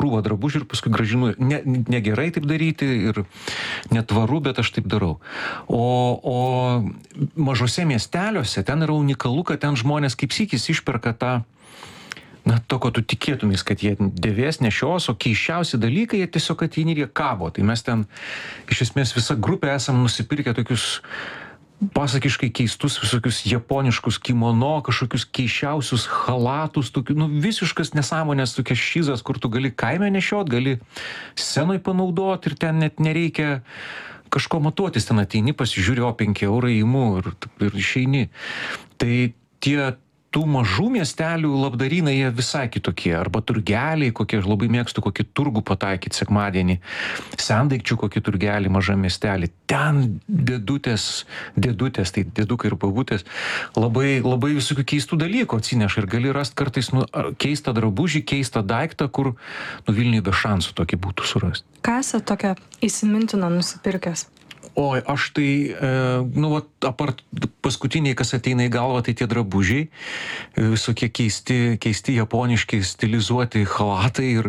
krūvą drabužių ir paskui gražinu. Negerai taip daryti ir netvaru, bet aš taip darau. O mažose miesteliuose ten yra unikalu, kad ten žmonės kaip sykis išperka tą, to, ko tu tikėtumės, kad jie dėvės, nešios, o keiščiausi dalykai, jie tiesiog ateini ir jie kabo. Tai mes ten, iš esmės, visa grupė esam nusipirkę tokius pasakiškai keistus visokius japoniškus kimono, kažkokius keiščiausius halatus, tokių, visiškas nesąmonės, tokias šizas, kur tu gali kaime nešiot, gali scenoj panaudoti ir ten net nereikia kažko matuotis, ten ateini, pasižiūri, 5 eurai imu ir išeini. Tai tie tų mažų miestelių labdarynai jie visai kitokie, arba turgeliai, kokie aš labai mėgstu, kokį turgų pataikyti sekmadienį, sendaikčių kokį turgelį mažam miestelį, ten dėdutės, tai dėdukai ir babutės, labai visokių keistų dalykų atsineša ir gali rasti kartais keistą drabužį, keistą daiktą, kur Vilniuje be šansų tokį būtų surasti. Ką esate tokią įsimintiną nusipirkęs? Oi, aš tai, apart paskutiniai, kas ateina į galvą, tai tie drabužiai, visokie keisti japoniški stilizuoti halatai ir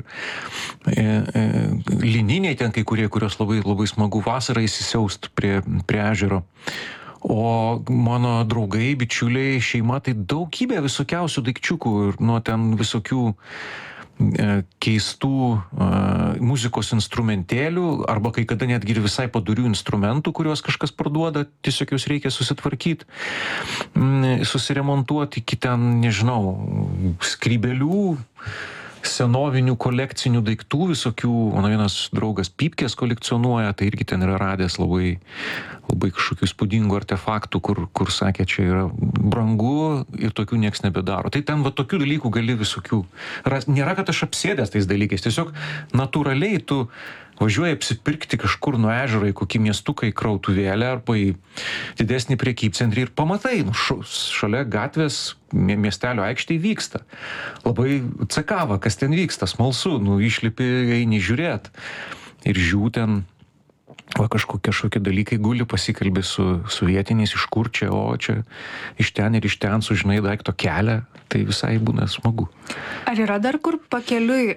lininiai ten kai kurie, kurios labai smagu vasarą įsisiaust prie ežero. O mano draugai, bičiuliai, šeima, tai daugybė visokiausių daikčiukų ir nuo ten visokių keistų muzikos instrumentėlių, arba kai kada netgi ir visai padorių instrumentų, kuriuos kažkas parduoda, tiesiog jūs reikia susitvarkyti, susiremontuoti, iki ten, nežinau, skrybelių, senovinių kolekcinių daiktų visokių. Mano vienas draugas pypkės kolekcionuoja, tai irgi ten yra radęs labai kažkokių įspūdingų artefaktų, kur sakė, čia yra brangu ir tokių nieks nebedaro. Tai ten tokių dalykų gali visokių. Nėra, kad aš apsėdęs tais dalykais, tiesiog natūraliai tu važiuoji apsipirkti kažkur nuo ežero į kokį miestuką, į krautuvėlę arba į didesnį prekybcentrį ir pamatai, šalia gatvės miestelio aikštėje vyksta. Labai cekava, kas ten vyksta, smalsu, išlipi, eini žiūrėt ir žiū ten, kažkokie dalykai guli, pasikalbi su vietiniais, iš kur čia, o čia iš ten ir iš ten sužinai daikto kelią, tai visai būna smagu. Ar yra dar kur pakeliui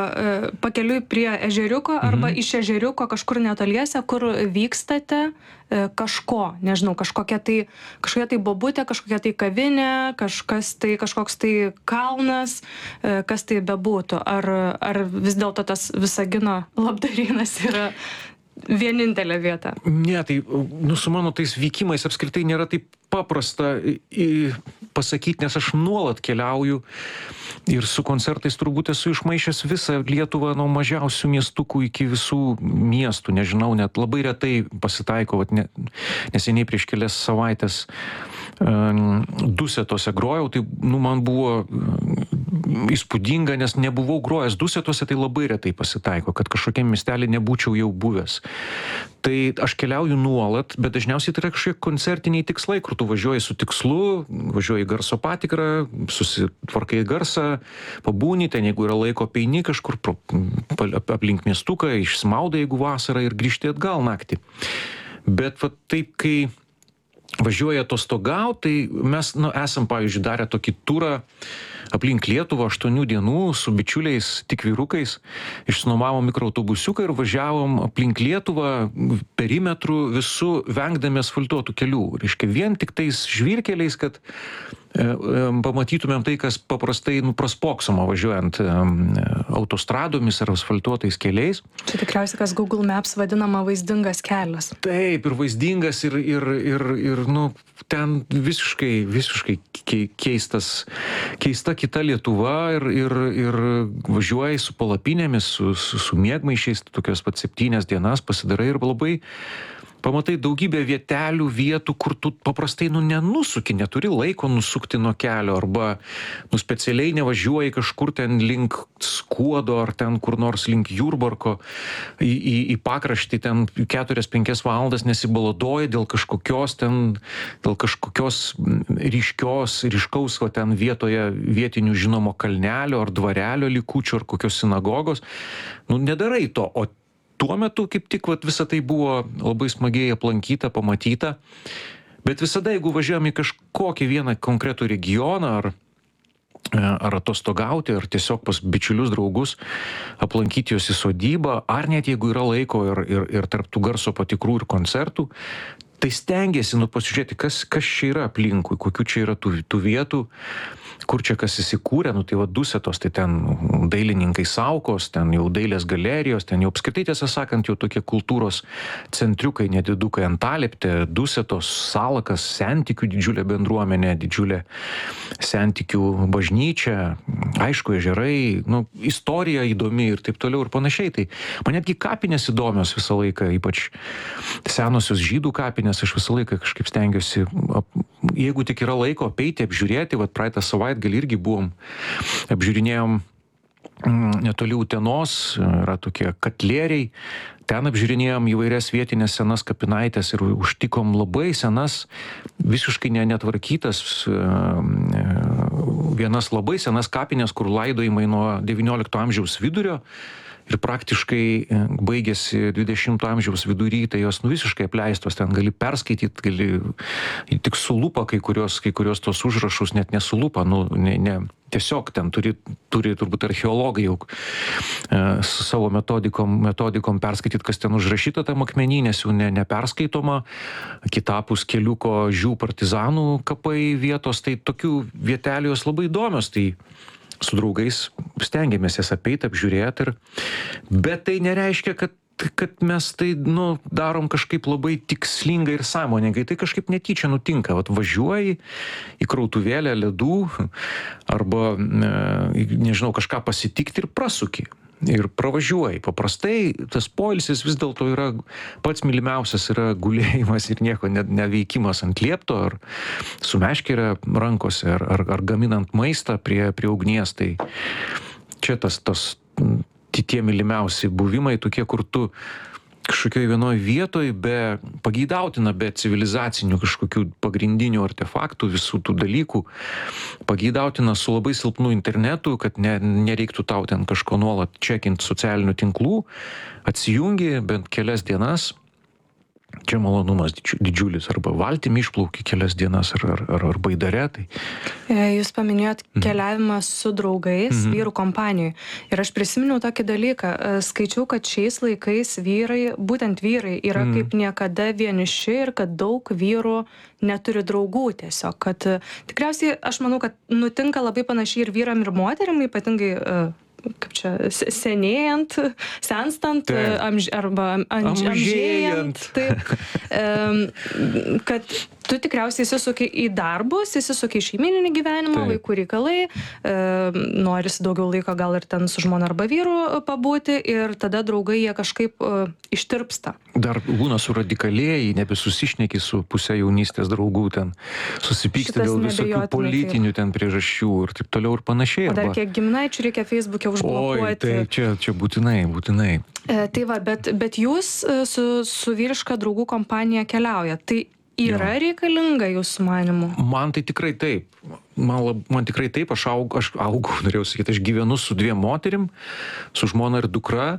prie ežeriuko arba iš ežeriuko kažkur netoliese, kur vykstate kažko, nežinau, kažkokia tai bobutė, kažkokia tai kavinė, kažkoks tai kalnas, kas tai bebūtų. Ar vis dėlto tas Visagino labdarynas yra vienintelė vieta? Ne, tai su mano tais vykimais apskritai nėra taip paprasta pasakyti, nes aš nuolat keliauju ir su koncertais turbūt esu išmaišęs visą Lietuvą nuo mažiausių miestukų iki visų miestų, nežinau, net labai retai pasitaiko, neseniai prieš kelias savaitės Dusetose grojau, tai man buvo įspūdinga, nes nebuvau grojęs Dusetose, tai labai retai pasitaiko, kad kažkokiam miestelį nebūčiau jau buvęs. Tai aš keliauju nuolat, bet dažniausiai tai yra kažkokie koncertiniai tikslai, kur tu važiuoji su tikslu, važiuoji garso patikrą, susitvarkai garsą, pabūni ten, jeigu yra laiko, peini kažkur aplink miestuką, išsmaudai, jeigu vasara, ir grįžti atgal naktį. Bet taip, kai važiuoja atostogauti, tai mes esam, pavyzdžiui, darę tokį turą aplink Lietuvą 8 dienų su bičiuliais, tik vyrukais, išsinuomavom mikroautobusiuką ir važiavom aplink Lietuvą perimetrų visų vengdami asfaltuotų kelių. Reiškia, vien tik tais žvyrkeliais, kad pamatytumėm tai, kas paprastai praspoksoma važiuojant autostradomis ar asfaltuotais keliais. Čia tikriausiai, kas Google Maps vadinama vaizdingas kelias. Taip, ir vaizdingas, ir ten visiškai keista kita Lietuva ir važiuoji su palapinėmis, su miegmaišiais, tokios pat 7 dienas pasidarai ir labai pamatai daugybę vietelių, vietų, kur tu paprastai nenusuki, neturi laiko nusukti nuo kelio, arba specialiai nevažiuoji kažkur ten link Skuodo, ar ten kur nors link Jurbarko į pakraštį ten 4-5 valandas nesibaladoji dėl kažkokios ryškaus ten vietoje vietinių žinomo kalnelio ar dvarelio likučių ar kokios sinagogos. Nedarai to, o tuo metu kaip tik visą tai buvo labai smagiai aplankyta, pamatyta. Bet visada, jeigu važiuojam į kažkokį vieną konkretų regioną ar atostogauti, ar tiesiog pas bičiulius draugus aplankyti juos į sodybą, ar net jeigu yra laiko ir tarp tų garso patikrų ir koncertų, tai stengiasi pasižiūrėti, kas čia yra aplinkui, kokių čia yra tų vietų, kur čia kas įsikūrė, tai va Dusetos, tai ten dailininkai Saukos, ten jau dailės galerijos, ten jau apskritai tiesą sakant, jau tokie kultūros centriukai, nedidukai Antalieptė, Dusetos, Salakas, Sentikių didžiulė bendruomenė, didžiulė Sentikių bažnyčia, aišku, ežerai, istorija įdomi ir taip toliau ir panašiai. Tai man netgi kapinės įdomios visą laiką, ypač senosios žydų kapinės, aš visą laiką kažkaip stengiuosi, jeigu tik yra laiko apeiti, apžiūrėti, va praeitą savaitgalį irgi buvom, apžiūrinėjom netoli Utenos, yra tokie katlėriai, ten apžiūrinėjom įvairias vietinės senas kapinaitės ir užtikom labai senas, visiškai netvarkytas, vienas labai senas kapinės, kur laidojimai nuo XIX amžiaus vidurio ir praktiškai baigėsi 20 amžiaus vidury, tai jos visiškai apleistos, ten gali perskaityti, gali tik su lupa kai kurios tos užrašus, net nesu lupa, tiesiog ten turi turbūt archeologai jau su savo metodikom perskaityti, kas ten užrašyta tam akmenį, nes jau neperskaitoma, kitapus keliuko Žių partizanų kapai vietos, tai tokių vietelių jos labai įdomios, tai su draugais stengiamės jas apeiti, apžiūrėti, bet tai nereiškia, kad mes tai darom kažkaip labai tikslingai ir sąmoningai, tai kažkaip netyčia nutinka, važiuoji į krautuvėlę ledų arba, nežinau, kažką pasitikti ir prasuki. Ir pravažiuoji. Paprastai tas poilsis vis dėlto yra pats mylimiausias, yra gulėjimas ir nieko neveikimas ant liepto ar su meškere rankose ar gaminant maistą prie ugnies. Tai čia tie mylimiausi buvimai tokie, kur tu kažkokioj vienoj vietoj pageidautina, be civilizacinių kažkokių pagrindinių artefaktų, visų tų dalykų, pageidautina su labai silpnu internetu, kad nereiktų tau ten kažko nuolat čekinti socialinių tinklų, atsijungi bent kelias dienas, čia malonumas didžiulis, arba valtim išplauki kelias dienas ar baidare. Tai. Jūs paminėjot keliavimą su draugais, vyrų kompanijoje. Ir aš prisiminiau tokį dalyką. Skaičiau, kad šiais laikais būtent vyrai yra kaip niekada vieniši ir kad daug vyrų neturi draugų tiesiog. Kad tikriausiai, aš manau, kad nutinka labai panašiai ir vyram ir moteriam, ypatingai kaip čia, senėjant, senstant, arba amžėjant, taip, kad tu tikriausiai įsisuki į darbus, įsisuki į šeimyninį gyvenimą, vaikų reikalai, norisi daugiau laiko gal ir ten su žmona arba vyru pabūti ir tada draugai jie kažkaip ištirpsta. Dar būna suradikalėjai, nebesusišneki su pusė jaunystės draugų, ten susipyksta dėl visokių politinių ten priežasčių ir taip toliau ir panašiai. O dar kiek giminaičių reikia Facebook'e užblokuoti. Oi, tai čia būtinai. Tai va, bet jūs su vyriška draugų kompanija keliauja. Tai yra reikalinga jūsų manymu? Man tai tikrai taip. Man tikrai taip, aš augau, norėjau sakyti, aš gyvenu su 2 moterim, su žmona ir dukra.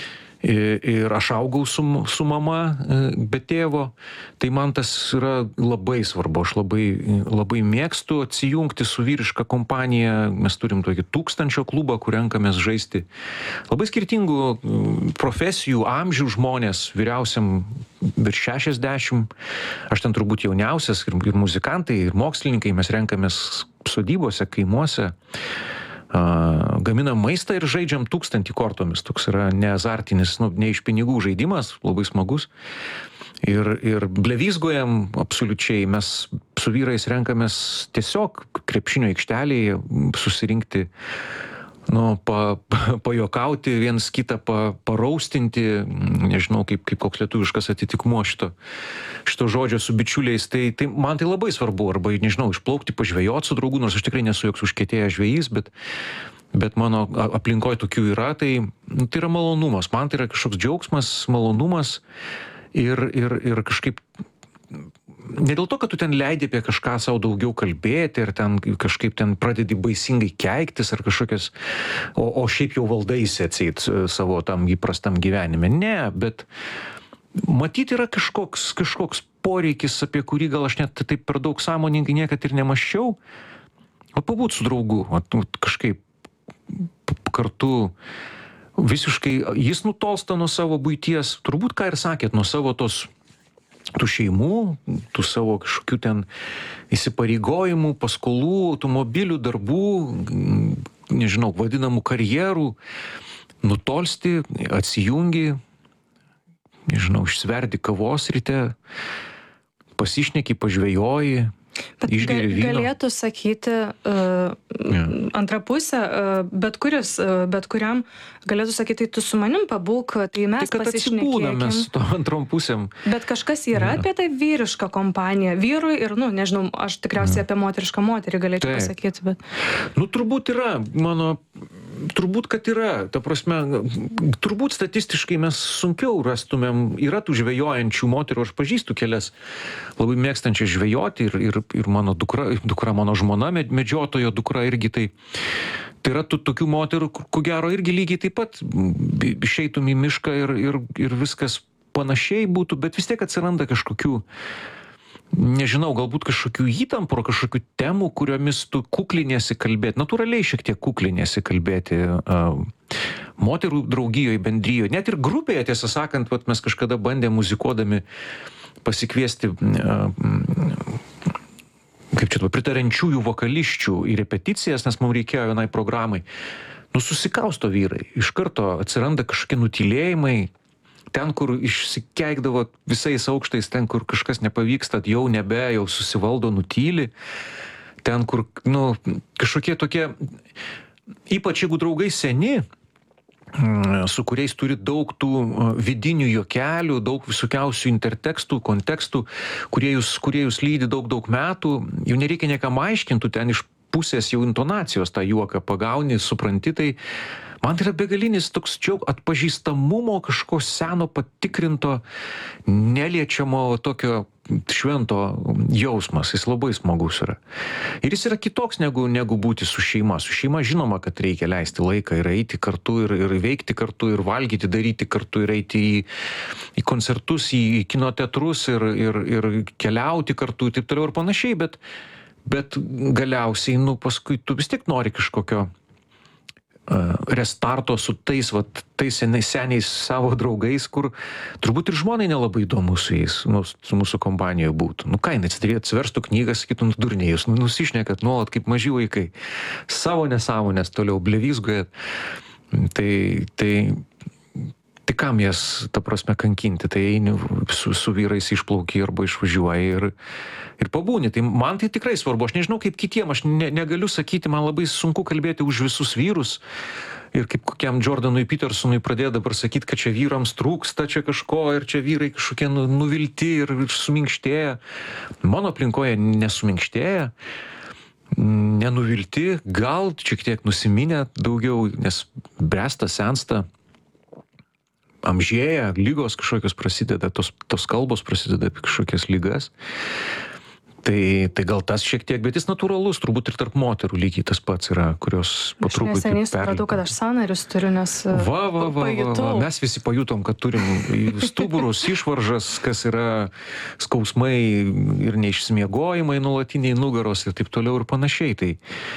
Ir aš augau su mama be tėvo, tai man tas yra labai svarbu, aš labai mėgstu atsijungti su vyriška kompanija, mes turim tokį 1000 klubą, kur renkamės žaisti labai skirtingų profesijų, amžių žmonės, vyriausiam virš 60, aš ten turbūt jauniausias, ir muzikantai, ir mokslininkai, mes renkamės sodybose, kaimuose, gaminam maistą ir žaidžiam 1000 kortomis. Toks yra neazartinis, ne iš pinigų žaidimas, labai smagus. Ir blevyzgojam absoliučiai. Mes su vyrais renkamės tiesiog krepšinio aikštelėje susirinkti, pajokauti, viens kitą paraustinti, nežinau, kaip koks lietuviškas atitikmuo šito žodžio su bičiuliais, tai man tai labai svarbu, arba, nežinau, išplaukti, pažvejoti su draugu, nors aš tikrai nesu joks užkietėjęs žvejys, bet mano aplinkoje tokių yra, tai yra malonumas, man tai yra kažkoks džiaugsmas, malonumas ir kažkaip ne dėl to, kad tu ten leidi apie kažką savo daugiau kalbėti ir ten kažkaip ten pradedi baisingai keiktis ar kažkokias, o šiaip jau valdaisi atseit savo tam įprastam gyvenime. Ne, bet matyti yra kažkoks poreikis, apie kurį gal aš net taip per daug sąmoningai niekad ir nemaščiau, O pabūt su draugu, kažkaip kartu visiškai, jis nutolsta nuo savo buities, turbūt ką ir sakėt, nuo savo tų šeimų, tų savo kažkokių ten įsipareigojimų, paskolų, automobilių, darbų, nežinau, vadinamų karjerų, nutolsti, atsijungi, nežinau, išsverdi kavos ryte, pasišneki, pažvejoji, Bet išgeri vyno. galėtų sakyti antrą pusę, bet kuriam galėtų sakyti, tai tu su manim pabūk, tai mes Tai kad atsibūnam mes pasišnekėkim. to antrom pusėm. Bet kažkas yra apie tai vyrišką kompaniją, vyrui ir, nežinau, aš tikriausiai apie moterišką moterį galėčiau Taip. pasakyti, bet... Turbūt yra, turbūt, kad yra, ta prasme, turbūt statistiškai mes sunkiau rastumėm, yra tų žvejojančių moterų, aš pažįstu kelias labai mėgstančias žvejoti ir mano dukra, mano žmona, medžiotojo dukra irgi tai yra tokių moterų, ko gero irgi lygiai taip pat išeitum į mišką ir viskas panašiai būtų, bet vis tiek atsiranda kažkokių, nežinau, galbūt kažkokių įtampų, kažkokių temų, kuriomis tu kukliniesi kalbėti, natūraliai šiek tiek kukliniesi kalbėti moterų draugijoje, bendrijoje, net ir grupėje, tiesą sakant, mes kažkada bandėm muzikuodami pasikviesti pritarančiųjų vokališčių į repeticijas, nes mums reikėjo vienai programai. Susikausto vyrai, iš karto atsiranda kažkokie nutylėjimai, ten, kur išsikeikdavo visais aukštais, ten, kur kažkas nepavyksta, jau susivaldo, nutyli, ten, kur, kažkokie tokie, ypač jeigu draugai seni, su kuriais turi daug tų vidinių juokelių, daug visokiausių intertekstų, kontekstų, kurie jūs lydi daug metų, jau nereikia niekam aiškinti, ten iš pusės jau intonacijos tą juoką pagauni, supranti, tai man tai yra begalinis toks atpažįstamumo, kažko seno patikrinto, neliečiamo tokio švento jausmas, jis labai smagus yra. Ir jis yra kitoks negu būti su šeima. Su šeima žinoma, kad reikia leisti laiką ir eiti kartu, ir veikti kartu, ir valgyti, daryti kartu, ir eiti į koncertus, į kino teatrus, ir keliauti kartu, ir taip toliau ir panašiai, bet galiausiai, paskui tu vis tiek nori kažkokio restarto su tais seniais savo draugais, kur turbūt ir žmonai nelabai įdomu su jais, su mūsų kompanijoje būtų. Ką jinai atsiverstų knygą, sakytų, durnėjus, nusišnekat nuolat kaip maži vaikai. Savo nesąmonės toliau blevizgojat. Tai kam jas, ta prasme, kankinti? Tai eini su vyrais išplauki arba išvažiuoji ir pabūni. Tai man tai tikrai svarbu. Aš nežinau kaip kitiem, aš negaliu sakyti, man labai sunku kalbėti už visus vyrus. Ir kaip kokiam Jordanui Petersonui pradėjo dabar sakyti, kad čia vyrams trūksta čia kažko ir čia vyrai kažkokie nuvilti ir suminkštėja. Mano aplinkoje nesuminkštėja, nenuvilti, gal šiek tiek nusiminę daugiau, nes bręsta, sensta, amžėja, lygos kažkokios prasideda, tos kalbos prasideda apie kažkokias lygas. Tai gal tas šiek tiek, bet jis natūralus, turbūt ir tarp moterų lygiai tas pats yra, kurios po truputį Aš neseniai supratau, kad aš sąnarius turiu, nes pajutau. Mes visi pajutom, kad turim stuburus, išvaržas, kas yra skausmai ir neišsimiegojimai nuolatiniai nugaros ir taip toliau ir panašiai. Tai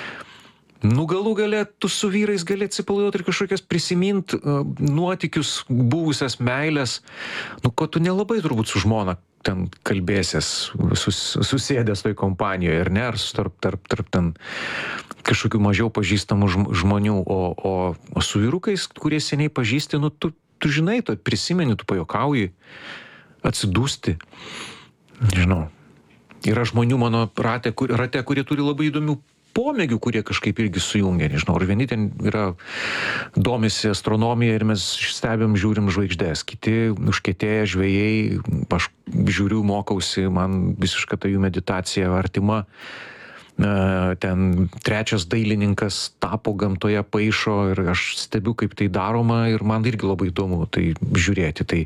galų gale tu su vyrais gali atsipalaiduoti ir kažkokias prisimint nuotykius, buvusias meilės, ko tu nelabai turbūt su žmona ten kalbėsies, susėdęs toj kompanijoje, ar ne, ar tarp ten kažkokių mažiau pažįstamų žmonių, o su vyrukais, kurie seniai pažįsti, tu žinai, tu prisimeni, tu pajokauji, atsidūsti, nežinau. Yra žmonių mano rate, kurie turi labai įdomių pomėgių, kurie kažkaip irgi sujungia, nežinau, ar vieni ten domisi astronomija ir mes stebim, žiūrim žvaigždės, kiti užkietėję žvejai, aš žiūriu, mokausi, man visiška ta jų meditacija artima, ten trečias dailininkas tapo gamtoje, paišo ir aš stebiu, kaip tai daroma ir man irgi labai įdomu tai žiūrėti, tai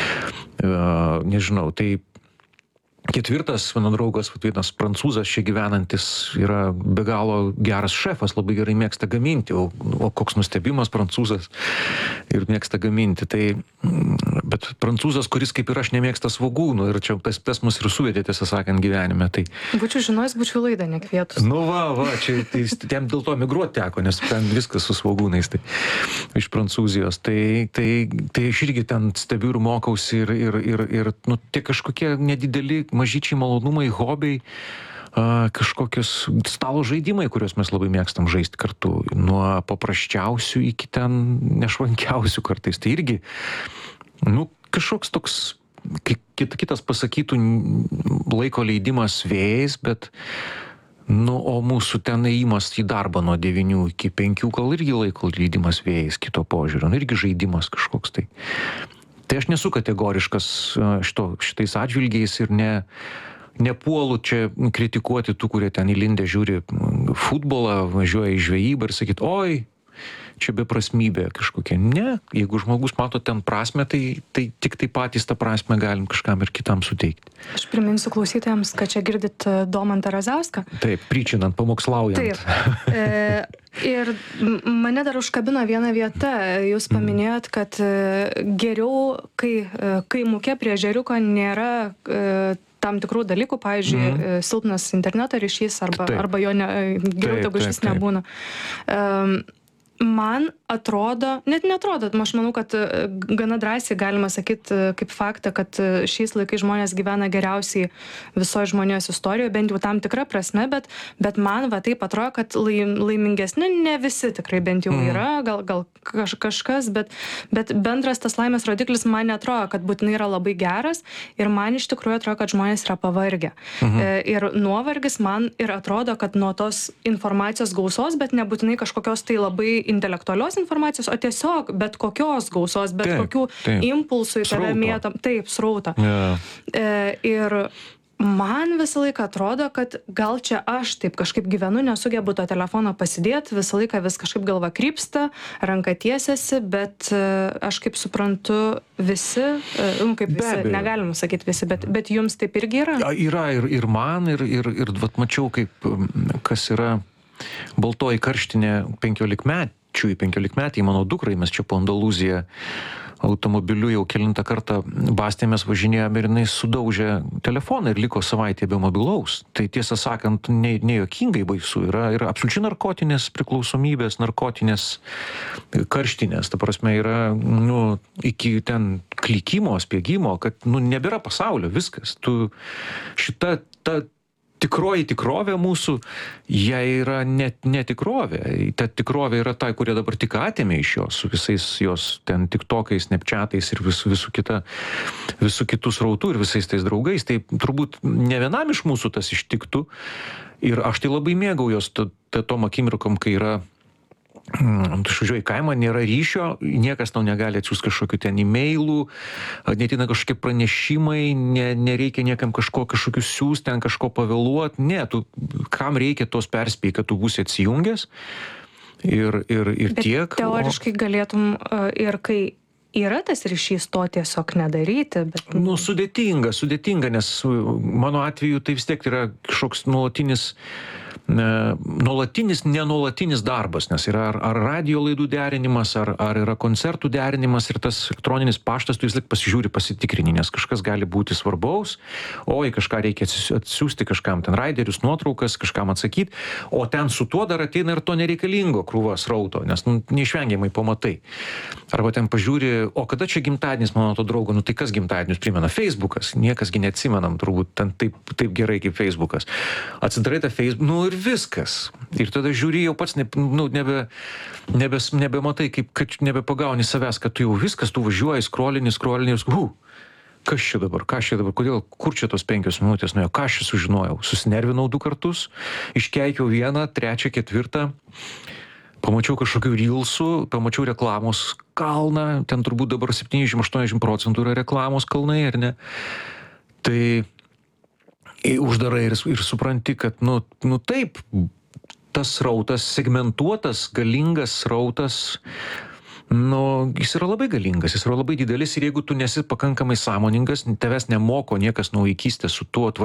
nežinau, tai ketvirtas, mano draugas, vienas prancūzas čia gyvenantis, yra be galo geras šefas, labai gerai mėgsta gaminti, o koks nustebimas prancūzas ir mėgsta gaminti. Tai Bet prancūzas, kuris kaip ir aš nemėgsta svogūnų, ir čia tas mus ir suvedė, tiesą sakant, gyvenime. Tai... Būčiau žinojęs, būčiau laidą nekvietus. Nu va, čia tiem dėl to migruoti teko, nes ten viskas su svogūnais, tai iš Prancūzijos. Tai aš irgi ten stebiu ir mokausi ir nu, tie kažkokie nedideli, mažyčiai malonumai, hobiai, kažkokios stalo žaidimai, kuriuos mes labai mėgstam žaisti kartu, nuo paprasčiausių iki ten nešvankiausių kartais. Tai irgi, nu, kažkoks toks, kitas pasakytų, laiko leidimas vėjais, bet, nu, o mūsų ten ėjimas į darbą nuo 9 iki 5, gal irgi laiko leidimas vėjais kito požiūrio, nu, irgi žaidimas kažkoks tai. Tai aš nesu kategoriškas šitais atžvilgiais ir nepuolu čia kritikuoti tų, kurie ten įlindę žiūri futbolą, važiuoja į žvejybą ir sakyt, oi, čia beprasmybė kažkokia. Ne, jeigu žmogus mato ten prasmę, tai tik tai patys tą prasmę galim kažkam ir kitam suteikti. Aš priminsiu klausytojams, kad čia girdit Domantą Razauską. Taip, pričinant, pamokslaujant. Taip. Ir mane dar užkabino viena vieta. Jūs paminėjot, kad geriau, kai mūke prie ežeriuko nėra tam tikrų dalykų, pavyzdžiui, silpnas interneto ryšys arba jo geriau tegu išvis nebūna. Man atrodo, net neatrodo, aš manau, kad gana drąsiai galima sakyti kaip faktą, kad šiais laikais žmonės gyvena geriausiai visoje žmonijos istorijoje, bent jau tam tikrą prasme, bet man va taip atrodo, kad laimingesni ne visi tikrai bent jau yra, gal kažkas, bet bendras tas laimės rodiklis man neatrodo, kad būtinai yra labai geras ir man iš tikrųjų atrodo, kad žmonės yra pavargę. Ir nuovargis man ir atrodo, kad nuo tos informacijos gausos, bet nebūtinai kažkokios tai labai intelektualios informacijos, o tiesiog bet kokios gausos, bet kokių impulsų į tave mėtom. Taip, srautą. Ir man visą laiką atrodo, kad gal čia aš taip kažkaip gyvenu, nesugebu to telefono pasidėti, visą laiką vis kažkaip galva krypsta, ranka tiesiasi, bet aš kaip suprantu visi, kaip visi, negalim sakyti visi, bet jums taip irgi yra? Yra ir man, ir vat mačiau, kaip kas yra baltoji karštinė 15-metei mano dukrai, mes čia po Andalūziją automobiliu jau kelintą kartą bastėmės, važinėjome ir jinai sudaužė telefoną ir liko savaitė be mobilaus. Tai tiesą sakant, nejuokingai baisu yra ir absoliučiai narkotinės priklausomybės, narkotinės karštinės. Ta prasme yra, nu, iki ten klikimo, spiegimo, kad, nu, nebėra pasaulio, viskas. Ta tikroji tikrovė mūsų, jie yra netikrovė. Ta tikrovė yra ta, kurie dabar tik atėmė iš jos, su visais jos ten tiktokais, snapchatais ir visų kitų srautų ir visais tais draugais. Tai turbūt ne vienam iš mūsų tas ištiktų. Ir aš tai labai mėgaujos tom akimirkom, kai yra išvažiuoji į kaimą, nėra ryšio, niekas tau negali atsiųsti kažkokių ten e-mailų, netina kažkokie pranešimai, nereikia niekam kažkokių siūsti, ten kažko pavėluoti. Ne, kam reikia tos perspėjai, kad tu būsi atsijungęs ir tiek. Teoriškai galėtum ir kai yra tas ryšys, to tiesiog nedaryti, bet... Nu, sudėtinga, nes mano atveju tai vis tiek yra kažkoks nenuolatinis darbas, nes yra ar radio laidų derinimas, ar yra koncertų derinimas ir tas elektroninis paštas, tu vis laik pasižiūri, pasitikrini, nes kažkas gali būti svarbaus, oi, kažką reikia atsiųsti kažkam, ten raiderius, nuotraukas, kažkam atsakyti, o ten su tuo dar ateina ir to nereikalingo krūva srauto, nes neišvengiamai pamatai. Arba ten pažiūri, o kada čia gimtadienis mano to draugo, nu tai kas gimtadienius primena? Facebookas, niekasgi neatsimenam turbūt ten taip gerai kaip Facebookas. Atsidarai tą Facebook, nu ir viskas. Ir tada žiūri jau pats, nebematai, kad nebepagauni savęs, kad tu jau viskas, tu važiuoji, skrolini, kas čia dabar, kodėl, kur čia tos 5 minutės nuėjo, ką aš čia sužinojau, susinervinau 2 kartus, iškeikiau 1, 3, 4, pamačiau kažkokių reelsų, pamačiau reklamos kalną, ten turbūt dabar 70-80% yra reklamos kalnai, ar ne? Tai uždarai ir supranti, kad, nu taip, tas srautas, segmentuotas, galingas srautas, jis yra labai galingas, jis yra labai didelis ir jeigu tu nesi pakankamai sąmoningas, tavęs nemoko niekas nuo vaikystės su tuo